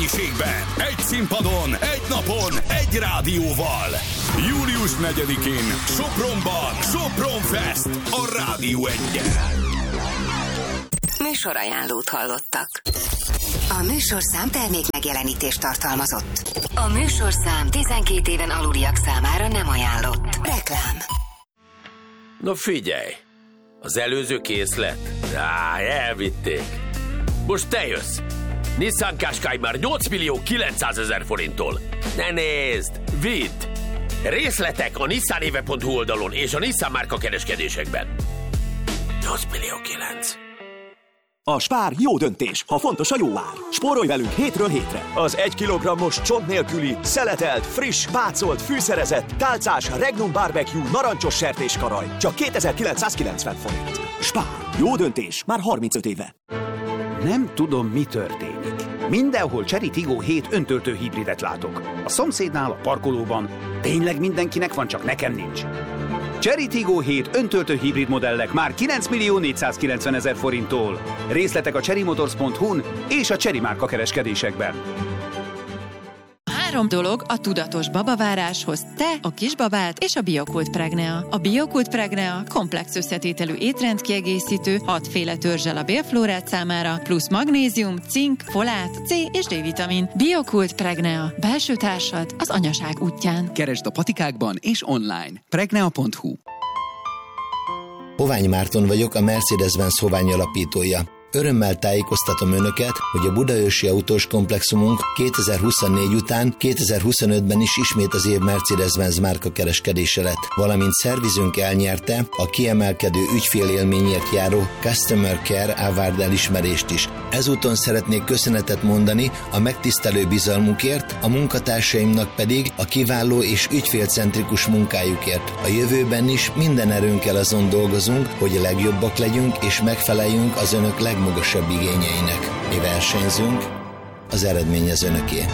mennyiségben, egy színpadon, egy napon, egy rádióval. Július 4-én Sopronban Sopron Fest a Rádió 1-en. Műsorajánlót hallottak. A műsorszám termék megjelenítést tartalmazott. A műsorszám 12 éven aluliak számára nem ajánlott. Reklám. No figyelj, az előző készlet? Elvitték. Most te jössz. Nissan Qashqai már 8.900.000 forinttól. Ne nézd, vidd! Részletek a nissanéve.hu oldalon és a Nissan márka kereskedésekben. 8.900.000. A Spár jó döntés, ha fontos a jó ár. Spórolj velünk hétről hétre. Az 1 kg-os csont nélküli, szeletelt, friss, pácolt, fűszerezett, tálcás Regnum Barbecue narancsos sertéskaraj. Csak 2.990 forint. Spár. Jó döntés. Már 35 éve. Nem tudom, mi történik. Mindenhol Chery Tiggo 7 öntöltő hibridet látok. A szomszédnál, a parkolóban. Tényleg mindenkinek van, csak nekem nincs. Chery Tiggo 7 öntöltő hibrid modellek már 9.490.000 forinttól. Részletek a cherrymotors.hu-n és a Chery márka kereskedésekben. 3 dolog a tudatos babaváráshoz: te, a kisbabád és a Biokult Pregnea. A Biokult Pregnea komplex összetételű étrendkiegészítő, 6 féle törzsel a bélflórát számára, plusz magnézium, cink, folát, C és D-vitamin. Biokult Pregnea. Belső társad az anyaság útján. Keresd a patikákban és online. Pregnea.hu. Hovány Márton vagyok, a Mercedes-Benz Hovány alapítója. Örömmel tájékoztatom Önöket, hogy a Budaörsi autós komplexumunk 2024 után 2025-ben is ismét az év Mercedes-Benz márka kereskedése lett, valamint szervizünk elnyerte a kiemelkedő ügyfélélményért járó Customer Care Award elismerést is. Ezúton szeretnék köszönetet mondani a megtisztelő bizalmukért, a munkatársaimnak pedig a kiváló és ügyfélcentrikus munkájukért. A jövőben is minden erőnkkel azon dolgozunk, hogy a legjobbak legyünk és megfeleljünk az Önök legmagasabb igényeinek. Mi versenyzünk, az eredmény az Önöké.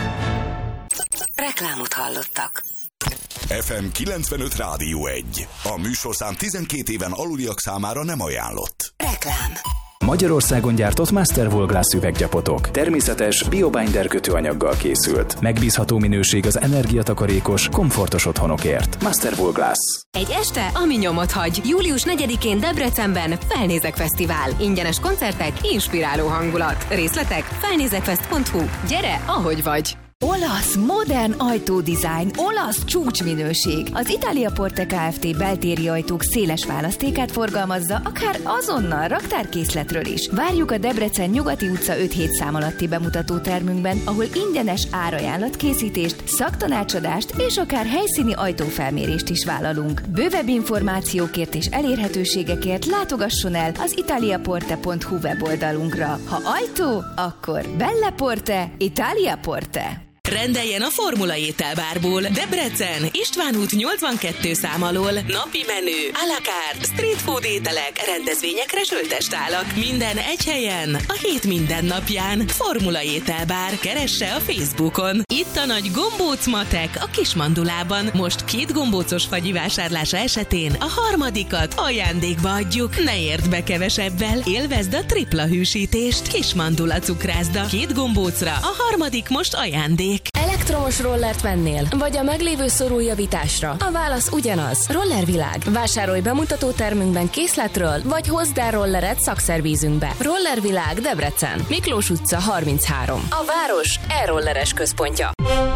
Reklámot hallottak. FM 95 Rádió 1. A műsorszám 12 éven aluliak számára nem ajánlott. Reklám. Magyarországon gyártott Master Volglass üveggyapotok. Természetes, biobinder kötőanyaggal készült. Megbízható minőség az energiatakarékos, komfortos otthonokért. Master Volglass. Egy este, ami nyomot hagy. Július 4-én Debrecenben Felnézek Fesztivál. Ingyenes koncertek, inspiráló hangulat. Részletek felnézekfest.hu. Gyere, ahogy vagy! Olasz, modern ajtódizájn, olasz csúcsminőség. Az Italia Porte Kft. Beltéri ajtók széles választékát forgalmazza, akár azonnal raktárkészletről is. Várjuk a Debrecen Nyugati utca 5-7 szám alatti bemutató termünkben, ahol ingyenes árajánlatkészítést, szaktanácsadást és akár helyszíni ajtófelmérést is vállalunk. Bővebb információkért és elérhetőségekért látogasson el az italiaporte.hu weboldalunkra. Ha ajtó, akkor Belle Porte, Italia Porte. Rendeljen a Formula ételbárból. Debrecen, István út 82 szám alól. Napi menü, à la carte, street food ételek, rendezvényekre söltestálak. Minden egy helyen, a hét minden napján. Formula ételbár. Keresse a Facebookon. Itt a nagy gombóc matek a Kismandulában. Most 2 gombócos fagyi vásárlása esetén a harmadikat ajándékba adjuk. Ne érd be kevesebbel. Élvezd a tripla hűsítést. Kismandula cukrászda. 2 gombócra, a harmadik most ajándék. Elektromos rollert vennél? Vagy a meglévő szorújavításra? A válasz ugyanaz. Rollervilág. Vásárolj bemutató termünkben készletről, vagy hozd el rolleret szakszervízünkbe. Rollervilág Debrecen. Miklós utca 33. A város e-rolleres központja.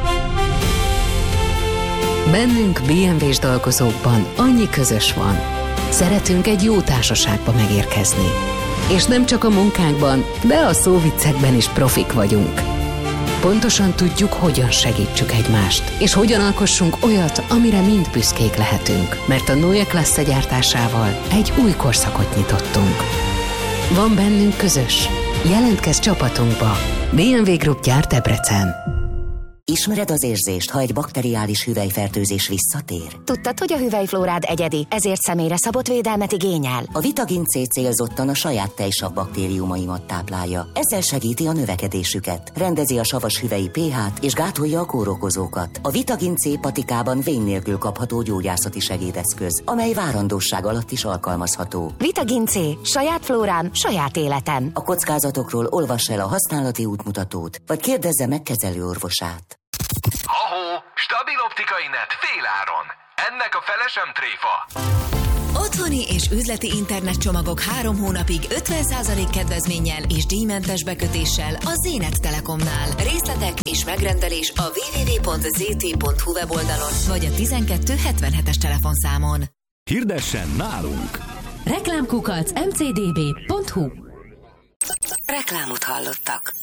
Bennünk BMW-s dolgozókban annyi közös van. Szeretünk egy jó társaságba megérkezni. És nem csak a munkánkban, de a szóviccekben is profik vagyunk. Pontosan tudjuk, hogyan segítsük egymást, és hogyan alkossunk olyat, amire mind büszkék lehetünk, mert a Neue Klasse gyártásával egy új korszakot nyitottunk. Van bennünk közös. Jelentkezz csapatunkba. BMW Group gyárt Debrecen. Ismered az érzést, ha egy bakteriális hüvelyfertőzés visszatér? Tudtad, hogy a hüvelyflórád egyedi, ezért személyre szabott védelmet igényel? A Vitagin C célzottan a saját tejsav baktériumaimat táplálja. Ezzel segíti a növekedésüket, rendezi a savas hüvelyi pH-t és gátolja a kórokozókat. A Vitagin C patikában vén nélkül kapható gyógyászati segédeszköz, amely várandóság alatt is alkalmazható. Vitagin C. Saját flórám, saját életem. A kockázatokról olvass el a használati útmutatót, vagy kérdezze meg kezelőorvosát. Ahó, stabil optikai net féláron. Ennek a fele sem tréfa. Otthoni és üzleti internetcsomagok 3 hónapig 50% kedvezménnyel és díjmentes bekötéssel a Zénet Telekomnál. Részletek és megrendelés a www.zt.hu weboldalon vagy a 1277-es telefonszámon. Hirdessen nálunk! Reklámkukac mcdb.hu. Reklámot hallottak.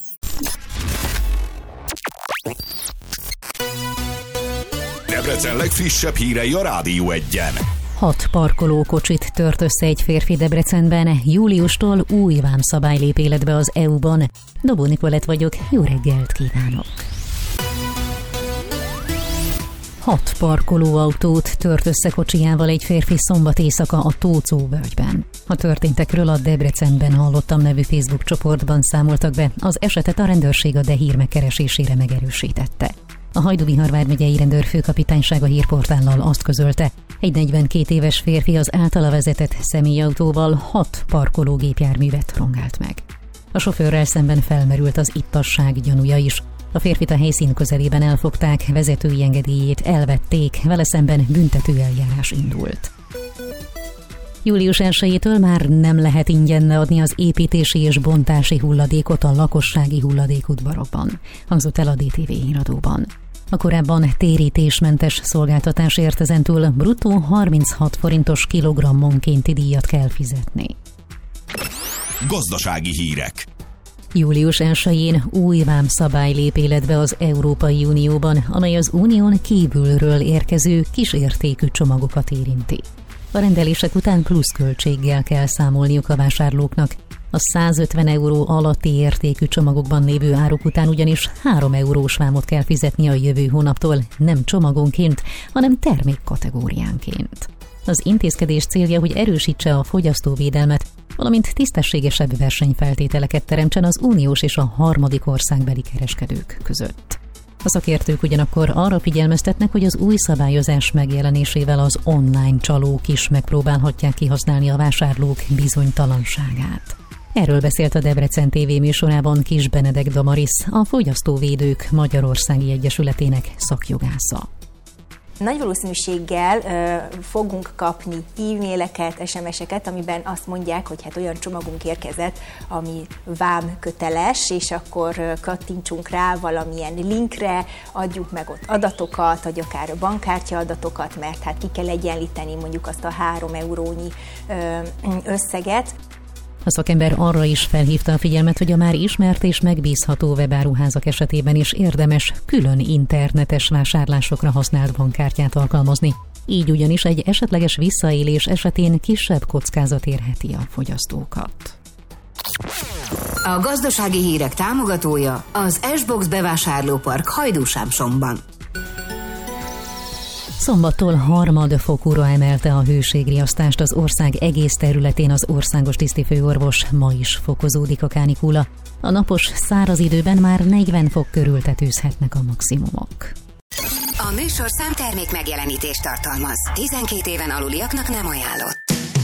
Debrecen legfrissebb hírei a Rádió 1-en. 6 parkolókocsit tört össze egy férfi Debrecenben. Júliustól új vámszabály lép életbe az EU-ban. Dobó Nikolett vagyok, jó reggelt kívánok! 6 parkolóautót tört össze kocsijával egy férfi szombat éjszaka a Tóczó völgyben. A történtekről a Debrecenben hallottam nevű Facebook csoportban számoltak be, az esetet a rendőrség a hír megkeresésére megerősítette. A Hajdú-Bihar vármegyei rendőrfőkapitányság a hírportállal azt közölte, egy 42 éves férfi az általa vezetett személyautóval 6 parkológépjárművet rongált meg. A sofőrrel szemben felmerült az ittasság gyanúja is. A férfit a helyszín közelében elfogták, vezetői engedélyét elvették, vele szemben büntetőeljárás indult. Július 1-től már nem lehet ingyen leadni az építési és bontási hulladékot a lakossági hulladékudvarokban, hangzott el a DTV híradóban. A korábban térítésmentes szolgáltatásért ezentúl bruttó 36 forintos kilogrammonkénti díjat kell fizetni. Gazdasági hírek. Július 1-én új vámszabály lép életbe az Európai Unióban, amely az unión kívülről érkező kisértékű csomagokat érinti. A rendelések után pluszköltséggel kell számolniuk a vásárlóknak. A 150 euró alatti értékű csomagokban lévő áruk után ugyanis 3 eurós vámot kell fizetni a jövő hónaptól, nem csomagonként, hanem termékkategóriánként. Az intézkedés célja, hogy erősítse a fogyasztóvédelmet, valamint tisztességesebb versenyfeltételeket teremtsen az uniós és a harmadik országbeli kereskedők között. A szakértők ugyanakkor arra figyelmeztetnek, hogy az új szabályozás megjelenésével az online csalók is megpróbálhatják kihasználni a vásárlók bizonytalanságát. Erről beszélt a Debrecen TV műsorában Kis Benedek Damaris, a Fogyasztóvédők Magyarországi Egyesületének szakjogásza. Nagy valószínűséggel fogunk kapni e-maileket, SMS-eket, amiben azt mondják, hogy hát olyan csomagunk érkezett, ami vámköteles, és akkor kattintsunk rá valamilyen linkre, adjuk meg ott adatokat, vagy akár bankkártya adatokat, mert hát ki kell egyenlíteni mondjuk azt a 3 eurónyi összeget. A szakember arra is felhívta a figyelmet, hogy a már ismert és megbízható webáruházak esetében is érdemes külön internetes vásárlásokra használt bankkártyát alkalmazni. Így ugyanis egy esetleges visszaélés esetén kisebb kockázat érheti a fogyasztókat. A gazdasági hírek támogatója az S-Box bevásárlópark Hajdú-Sámsonban. Szombattól harmadfokúra emelte a hőségriasztást az ország egész területén az országos tisztifőorvos, ma is fokozódik a kánikula. A napos, száraz időben már 40 fok körül tetőzhetnek a maximumok. A műsor számtermék megjelenítést tartalmaz. 12 éven aluliaknak nem ajánlott.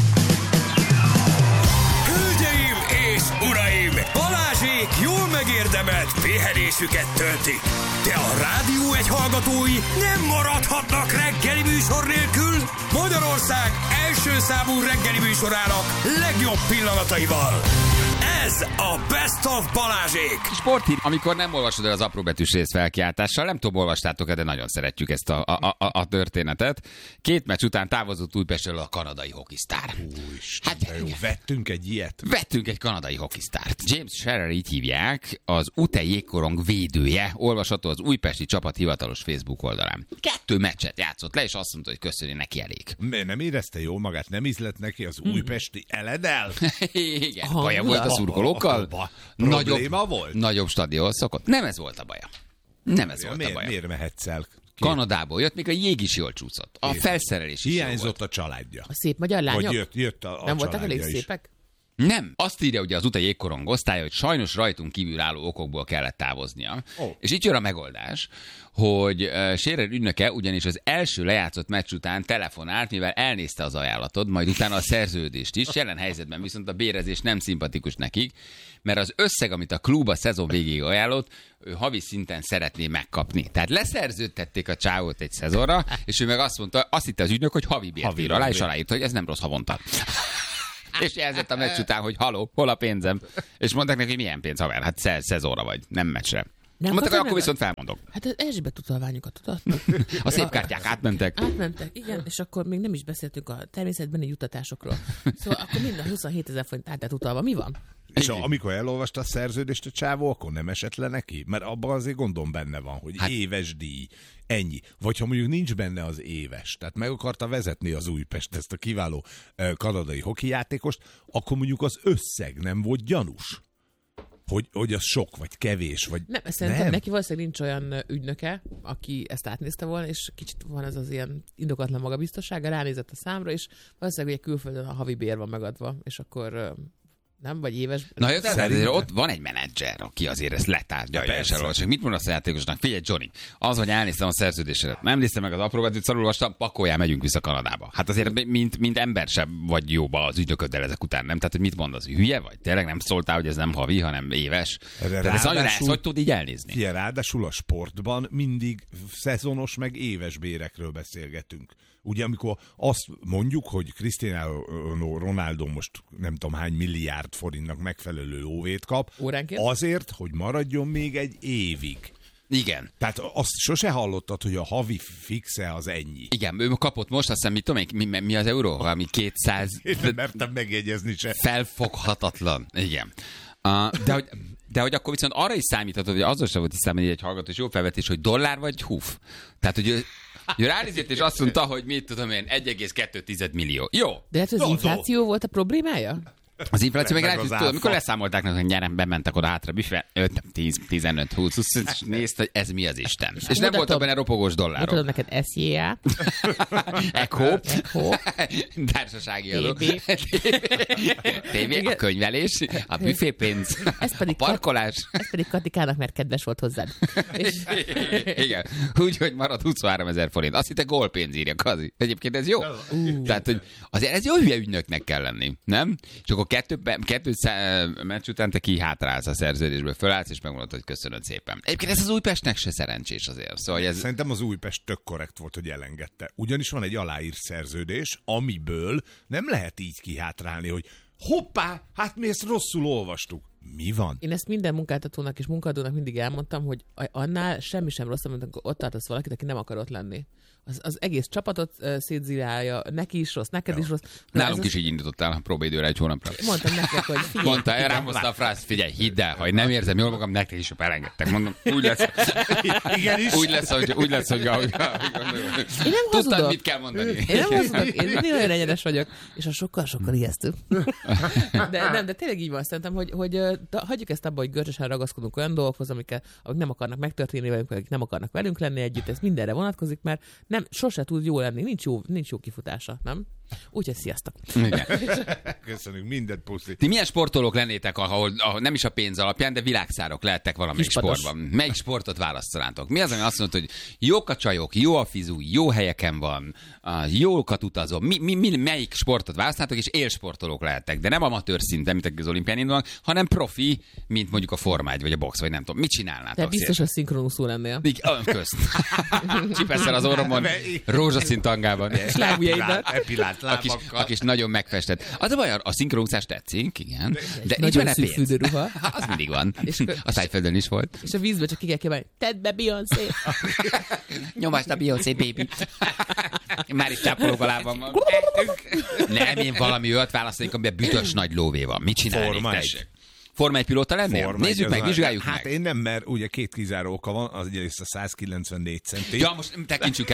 Hölgyeim és uraim! Balázsék jól megérdemelt pihenésüket töltik. De a Rádió 1 hallgatói nem maradhatnak reggeli műsor nélkül. Magyarország első számú reggeli műsorának legjobb pillanataival. Ez a Best of Balázsék. Sporthír, amikor nem olvasod el az apróbetűs részfelkiáltással, nem tudom, olvastátok-e, de nagyon szeretjük ezt a történetet. 2 meccs után távozott Újpestről a kanadai hokisztár. Hát jó, vettünk egy ilyet. Vettünk egy kanadai hokisztárt. James Scherer, így hívják, az UTE jégkorong védője, olvasható az újpesti csapat hivatalos Facebook oldalán. 2 meccset játszott le, és azt mondta, hogy köszönjük, neki elég. Nem érezte jól magát, nem ízlett neki az újpesti eledel? Igen, baja volt a szurkolókkal. Probléma volt? Nagyobb stadion szokott. Nem ez volt a baja. Nem ez volt a baj. Miért mehetsz el? Kanadából jött, még a jég is jól csúszott. A felszerelés is hiányzott a családja. A szép magyar lányok? Vagy jött a nem voltak elég is. szépek? Nem. Azt írja ugye az utai jégkorong osztálya, hogy sajnos rajtunk kívül álló okokból kellett távoznia. És itt jön a megoldás, hogy Scherer ügynöke ugyanis az első lejátszott meccs után telefonált, mivel elnézte az ajánlatod, majd utána a szerződést is. Jelen helyzetben viszont a bérezés nem szimpatikus nekik, mert az összeg, amit a klub a szezon végéig ajánlott, ő havi szinten szeretné megkapni. Tehát leszerződtették a csávót egy szezonra, és ő meg azt mondta, azt hitte az ügynök, hogy havi bért ír alá, és aláírta, hogy ez nem rossz havonta. És jelzett a meccs után, hogy haló, hol a pénzem? És mondták neki, hogy milyen pénz, haver? Hát szezonra vagy, nem meccsre. Mondták, hogy akkor viszont felmondok. Hát az Erzsébet utalványokat tudod? A szép kártyák átmentek. Átmentek, igen, és akkor még nem is beszéltünk a természetbeni juttatásokról. Szóval akkor minden 27 000 forint át utalva. Mi van? És amikor elolvasta a szerződést a csávó, akkor nem esett le neki? Mert abban azért gondom benne van, hogy éves díj, ennyi. Vagy ha mondjuk nincs benne az éves, tehát meg akarta vezetni az Újpest ezt a kiváló kanadai hokijátékost, akkor mondjuk az összeg nem volt gyanús. Hogy az sok, vagy kevés, vagy nem. Szerintem neki valószínűleg nincs olyan ügynöke, aki ezt átnézte volna, és kicsit van ez az ilyen indokatlan magabiztossága, ránézett a számra, és valószínűleg ugye külföldön a havi bér van megadva, és akkor nem, vagy éves. Na jó, tehát ott van egy menedzser, aki azért ezt letárgyalja és elolvasja. Mit mondasz a játékosnak? Figyelj, Johnny, az, hogy elnéztem a szerződésedet, nem néztem meg az aprókat, hogy szarulvastam, pakoljál, megyünk vissza Kanadába. Hát azért, mint ember sem vagy jóba az ügynököddel ezek után, nem? Tehát, hogy mit mondasz? Hülye vagy? Tényleg nem szóltál, hogy ez nem havi, hanem éves? Tehát ez hogy tud így elnézni? Figyelj, ráadásul a sportban mindig szezonos meg éves bérekről beszélgetünk. Ugye amikor azt mondjuk, hogy Cristiano Ronaldo most nem tudom hány milliárd forintnak megfelelő óvét kap, óránként? Azért, hogy maradjon még egy évig. Igen. Tehát azt sose hallottad, hogy a havi fixe az ennyi. Igen, ő kapott most, azt hiszem, mit tudom, mi az euró? Valami 200... Én nem mertem megjegyezni se. Felfoghatatlan. Igen. De hogy akkor viszont arra is számíthatod, hogy azzal sem volt hiszem, hogy egy hallgatós jó felvetés, hogy dollár vagy húf. Tehát, hogy ő ránézett, és azt mondta, hogy mit tudom én, 1,2 millió. Jó. De hát az infláció volt a problémája? Az infláció meg rájött, amikor leszámolták, hogy gyerem, bementek oda hátra büfé, 10, 15, 20, és nézd, hogy ez mi az Isten. És nem voltak benne ropogós dollárok. Mutatod neked SZJA. Echo. Társasági adó. TV, a könyvelés, a büfépénz, a parkolás. Ez pedig Katikának, mert kedves volt hozzád. Igen. Úgy, hogy marad 23 000 forint. Azt hitte gólpénz írja, Kazi. Egyébként ez jó. Tehát, hogy azért ez jó hülye ügynöknek kell lenni, nem? És akkor kettő meccs után te kihátrálsz a szerződésből, fölállsz, és megmondod, hogy köszönöd szépen. Egyébként ez az Újpestnek se szerencsés azért. Szóval ez... Szerintem az Újpest tök korrekt volt, hogy elengedte. Ugyanis van egy aláírt szerződés, amiből nem lehet így kihátrálni, hogy hoppá, hát mi ezt rosszul olvastuk. Mi van? Én ezt minden munkáltatónak és munkadónak mindig elmondtam, hogy annál semmi sem rosszabb, mint amikor ott tartasz valakit, aki nem akar ott lenni. Az egész csapatot szétzilálja, neki is rossz, neked is rossz. Nálunk is így indítottál a próbaidőre egy hónapra. Mondtam nektek, hogy figyelj. Mondta, rám hozta a frász, figyelj, hidd el, ha nem érzem jól magam, nektek is elengedtek. Mondom, úgy lesz. Igenis. Úgy lesz, hogy én nem tudtad, mit kell mondani. Én nem hazudok, én mindig olyan egyenes vagyok, és a sokkal ijesztő. De tényleg így van, szerintem, hogy hagyjuk ezt abba, hogy görcsösen ragaszkodunk olyan dolgokhoz, amik nem akarnak megtörténni velünk, akik nem akarnak velünk lenni együtt, ez mindenre vonatkozik, mert nem, sose tud jó lenni, nincs jó kifutása, nem? Úgyhogy sziasztok! Köszönjük, mindent puszi. Ti milyen sportolók lennétek, ahol nem is a pénz alapján, de világszárok lehettek valamelyik sportban? Melyik sportot választanátok? Mi az, ami azt mondod, hogy jók a csajok, jó a fizu, jó helyeken van, jókat utazom. Melyik sportot választanátok, és élsportolók lehettek, de nem amatőr szinten, mint az olimpián indulnak, hanem profi, mint mondjuk a Forma 1 vagy a box, vagy nem tudom. Mit csinálnátok? De biztos, hogy szinkronuszú lennél. Közt. Csipesszel az orromon, rózsaszín tangában. Epilált lábakkal. Aki is nagyon megfestett. Az a baj, a szinkronúszás tetszik, igen. De nincs nagyon benne pénz. Fűdőruha. Az mindig van. A Tájföldön is volt. És a vízbe csak ki kell kívánni. Tedd be Beyoncé. Nyomást a Beyoncé, baby. Már is csápolok a lábammal. Nem, én valami olyat választanék, amiben büdös nagy lóvé van. Mit csinálnék, tessék? Forma 1 pilóta lennél? Nézzük meg, vizsgáljuk meg. Hát én nem, mert ugye 2 kizáró oka van, az egyrészt a 194 centi. Ja, most tekintsük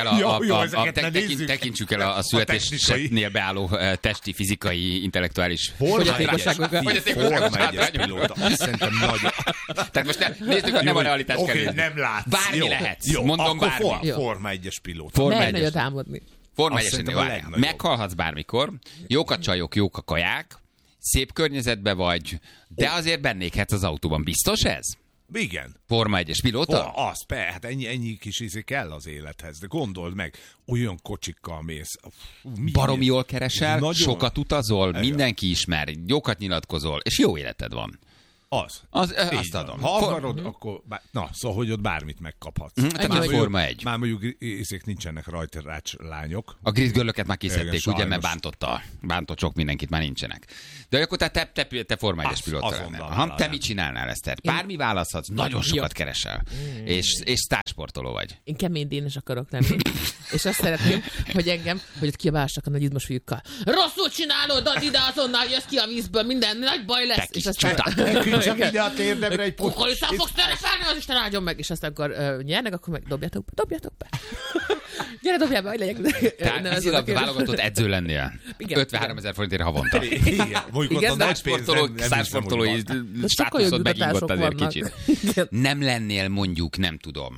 el a születésnél beálló testi, fizikai, intellektuális fogyatékosságokat. Forma 1-es pilóta. Azt szerintem nagyon. Tehát most nézzük, nem a realitás kell nézni. Nem látsz. Bármi lehetsz. Mondom bármi. Forma 1-es pilóta. Mert nagyot álmodni. Forma 1-es, meghalhatsz bármikor, jók a csajok, jók a kaják, szép környezetben vagy, de azért bennékhetsz az autóban. Biztos ez? Igen. Forma 1-es pilóta? Az, hát ennyi kis kell az élethez, de gondold meg, olyan kocsikkal mész. Baromi jól keresel, nagyon... sokat utazol, mindenki ismer, jókat nyilatkozol, és jó életed van. Azt adom. Ha akarod, akkor... szóval, hogy ott bármit megkaphatsz. Tehát Forma 1. Már mondjuk nincsenek rajta lányok. A grizzgörlöket már kiszedték, ugye, mert bántott sok mindenkit, már nincsenek. De akkor te Forma 1-es pilóta lennél. Te mit csinálnál, Eszter? Bármi választhatsz, nagyon sokat keresel. És sztársportoló vagy. Én kemény dénes akarok lenni. És azt szeretném, hogy ott kiabálsak a nagy izmos fiúkkal. Rosszul csinálod, add ide azonnal, jössz ki a vízből, minden nagy baj lesz. És aztán csak ide a térdemre egy pont. Kukoricán fogsz telefelni, az Isten áldjon meg. És aztán akkor nyernek, akkor meg dobjátok be. Gyere, dobjál be, hogy legyek. Tehát vízilag válogatott edző lennél. 53 000 forintért havonta. Igen. Sztársportolói státuszod megingott azért kicsit. Nem lennél mondjuk, nem tudom,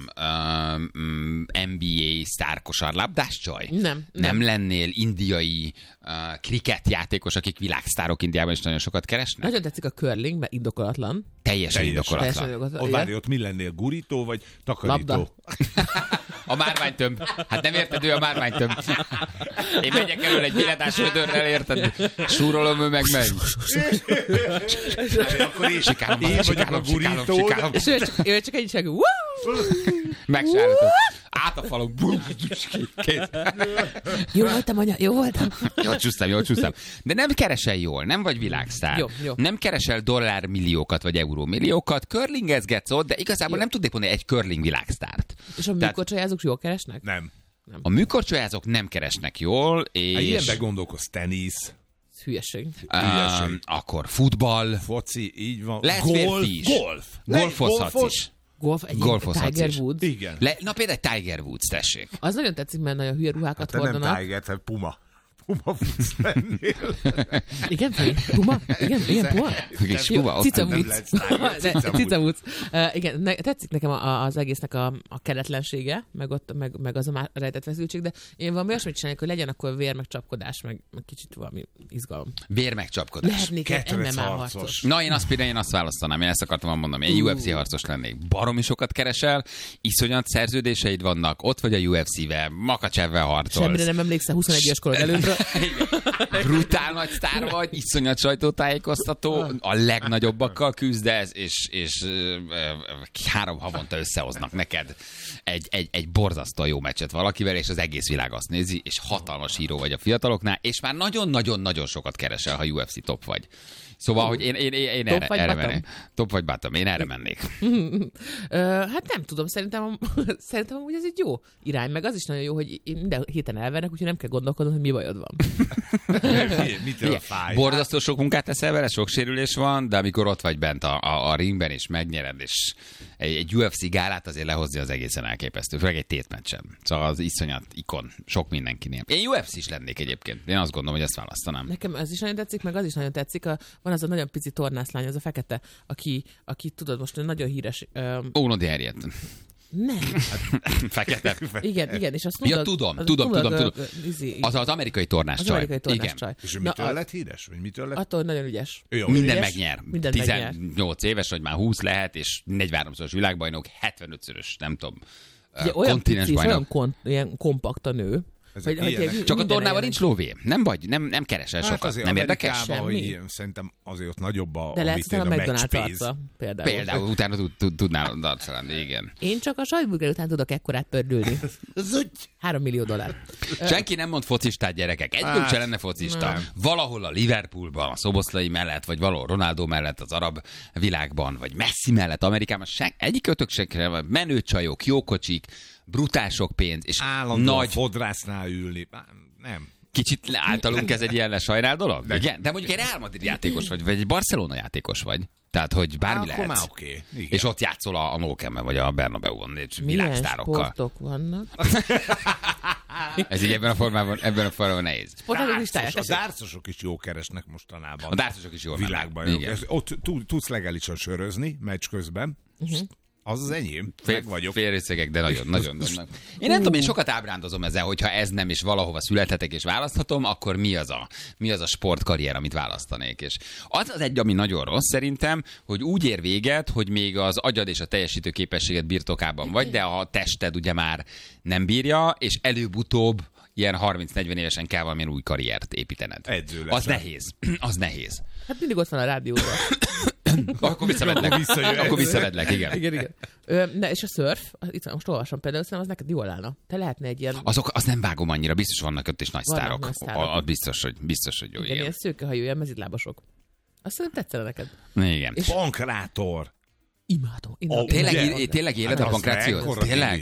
NBA sztárkosarlabdás csaj? Nem lennél indiai kriketjátékos, akik világsztárok Indiában is nagyon sokat keresnek? Nagyon tetszik a curling, mert indokolatlan. Teljesen indokolatlan. Várj, ott mi lennél? Gurító vagy takarító? A márványtömb. Hát nem érted, ő a márványtömb. Én megyek elől egy billetás ödörrel, érted? Súrolom, ő meg megy. Sikálom. És ő csak egy segül. Megsárlított. Át a falon. Jó voltam, anya, jó voltam. Jól csúsztam. De nem keresel jól, nem vagy világsztár. Jó. Nem keresel dollármilliókat vagy eurómilliókat, curlingezgetsz ott, de igazából nem tudnék mondani egy curling világsztárt. És a műkorcsolyázók jól keresnek? Nem. A műkorcsolyázók nem keresnek jól, és... Ilyenben gondolkozz, tenisz. Hülyeség. Akkor futball. Foci, így van. Lesz férfi is. Golfozhatsz is. Tiger Woods. Igen. Na például egy Tiger Woods, tessék. Az nagyon tetszik, mert nagyon hülye ruhákat hordanak. Nem Tiger, tehát Puma. Puma Woods lennél. Igen, Puma? Igen, Puma? Cica Woods. Igen, tetszik nekem az egésznek a keretlensége, meg az a rejtett feszültség, de én valami olyasmit csináljuk, hogy legyen akkor vér, meg csapkodás, meg kicsit valami izgalom. Vér, meg csapkodás. Lehetnék egy MMA harcos. Na, én azt választanám, én ezt akartam mondani. Én UFC harcos lennék. Baromi sokat keresel, iszonyat szerződéseid vannak, ott vagy a UFC-vel, Makacsevvel harcolsz. Semmire nem emlékszel 21 éves korod előtt. Brutál nagy sztár vagy, iszonyat sajtótájékoztató, a legnagyobbakkal küzdesz, és 3 havonta összehoznak neked egy borzasztó jó meccset valakivel, és az egész világ azt nézi, és hatalmas híró vagy a fiataloknál, és már nagyon-nagyon-nagyon sokat keresel, ha UFC top vagy. Szóval, hogy én erre mennék. Top vagy bottom? Én erre mennék. Hát nem tudom, szerintem amúgy ez egy jó irány, meg az is nagyon jó, hogy minden héten elvernek, úgyhogy nem kell gondolkodnod, hogy mi bajod van. Mitől fáj? Borzasztó sok munkát teszel vele, sok sérülés van, de amikor ott vagy bent a ringben, és megnyered, és egy UFC gálát azért lehozni az egészen elképesztő, főleg egy tétmeccsen. Szóval az iszonyat ikon, sok mindenkinél. Én UFC is lennék egyébként. Én azt gondolom, hogy ezt választanám. Nekem ez is nagyon tetszik, meg az is nagyon tetszik. Van az a nagyon pici tornászlány, az a fekete, aki tudod, most nagyon híres. Ónod Harriet. Nem. Fekete. Igen, és azt mondod... Ja, tudom. Az amerikai tornás csaj. Az amerikai tornás csaj. És mitől lett híres? Vagy mitől lett? Attól, hogy nagyon ügyes. Minden megnyer. 18 éves, vagy már 20 lehet, és 43-szoros világbajnok, 75-szörös, nem tudom, kontinensbajnok. Olyan kompakt a nő. Csak a tornában nincs lóvé. Nem keresel sokat. Nem érdekes? Semmi. Szerintem azért ott nagyobb a McDonald's arca. Például utána tudnál arcolni, igen. Én csak a sajtburger után tudok ekkorát pördülni. $3 millió. Senki nem mond focistát, gyerekek. Egyből se lenne focista. Valahol a Liverpoolban, a Szoboszlai mellett, vagy valahol Ronaldo mellett az arab világban, vagy Messi mellett Amerikában. Egyik ötöksekre menő csajok, jó kocsik, brutál sok pénz, és állandóan nagy fodrásznál ülni. Nem. Kicsit általunk ez egy ilyen sajnál dolog? Igen? De mondjuk egy Real Madrid játékos vagy egy Barcelona játékos vagy. Tehát, hogy bármi lehet. Már oké. És ott játszol a Nou Camp-en, vagy a Bernabéu-on világsztárokkal. Milyen sportok vannak? Ez így ebben a formában nehéz. A dárcosok is jó keresnek mostanában. A dárcosok is jó világban. Ott tudsz legálisan sörözni meccs közben. Az enyém. Meg vagyok. Félrészegek, de nagyon. Én nem tudom, én sokat ábrándozom ezzel, hogyha ez nem, és valahova születhetek és választhatom, akkor mi az a sportkarrier, amit választanék. És az egy, ami nagyon rossz szerintem, hogy úgy ér véget, hogy még az agyad és a teljesítő képességed birtokában vagy, de a tested ugye már nem bírja, és előbb-utóbb ilyen 30-40 évesen kell valamilyen új karriert építened. Edző lesz. Az nehéz. Hát mindig ott van a rádióban. Akkor visszavedlek, igen. Igen. És a szörf, itt most olvasom például, szerintem az neked jól állna. Te lehetne egy ilyen... Azt nem vágom annyira, biztos vannak ott is nagy sztárok. Biztos, hogy jó. Igen, ilyen szőkehajú, ilyen mezitlábasok. Azt szerintem tetszene neked. Igen. Pankrátor. Imádom. Tényleg éled a pankrációt? Tényleg?